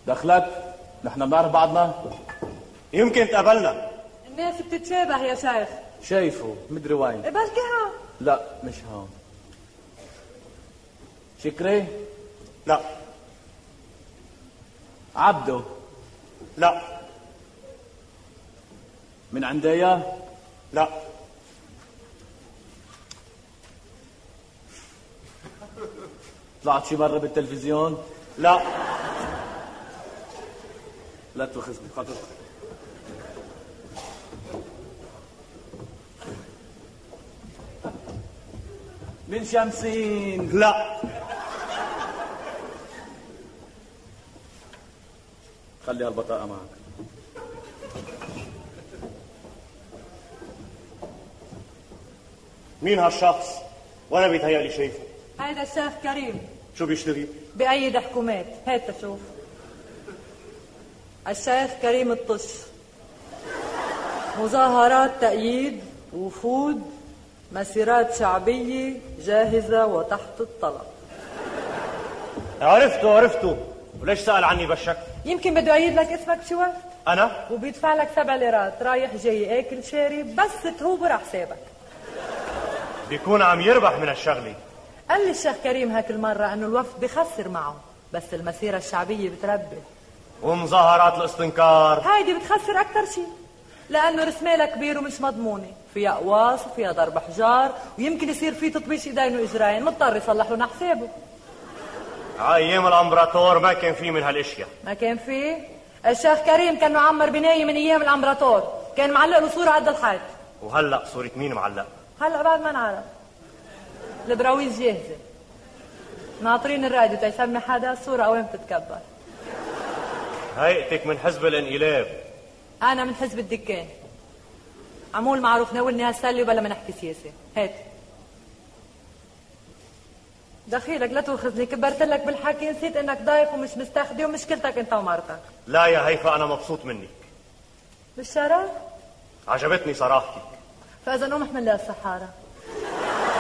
دخلك؟ نحن بنعرف بعضنا؟ يمكن تقابلنا. الناس بتتشابه يا شيخ. شايفه مدري وين. بلكي هون. لا مش هون. شكري؟ لا. عبده؟ لا. من عنديا؟ لا. طلعت شي مرة بالتلفزيون؟ لا. لا تأخذني بخاطرك. من شمسين؟ لا. خلي هالبطاقة معك. مين هالشخص؟ وانا بيتهيألي شايفه. هيدا الشيخ كريم. شو بيشتغل؟ بأيد حكومات. هات تشوف. الشيخ كريم الطش. مظاهرات تأييد، وفود، مسيرات شعبية جاهزة وتحت الطلب. عرفته. وليش سأل عني بالشكل؟ يمكن بده يعيد لك اسمك شو وقت؟ أنا؟ وبيدفع لك 7 ليرات رايح جاي اكل شارب بس تهوب على حسابك. بيكون عم يربح من الشغلة. قال لي الشيخ كريم هاك المرة انه الوفد بخسر معه بس المسيرة الشعبية بتربح. ومظاهرات الاستنكار هايدي بتخسر اكتر شيء لانه رسمالها كبير ومش مضمونة، فيها قواص وفيها ضرب حجار ويمكن يصير فيه تطبيش ايدين واجرين، مضطر يصلح لنا حسابه. ايام الامبراطور ما كان فيه من هالاشياء. ما كان فيه؟ الشيخ كريم كان معمر بناية من ايام الامبراطور، كان معلق له صورة قد الحيط. وهلا صورة مين معلق؟ هلا بعد ما نعرف. البراويز جاهزة، ناطرين الراديو تيسمي حدا الصورة وين بتتكبر. هيئتك من حزب الانقلاب. أنا من حزب الدكان. عمول معروف ناولني هالسلة وبلا ما نحكي سياسة. هات دخيلك لا تأخذني، كبرت لك بالحكي نسيت انك ضايق ومش مستخدي ومشكلتك انت ومرتك. لا يا هيفا انا مبسوط منك. بالشرف؟ عجبتني صراحتك. فإذا قوم احمل لي الصحارى.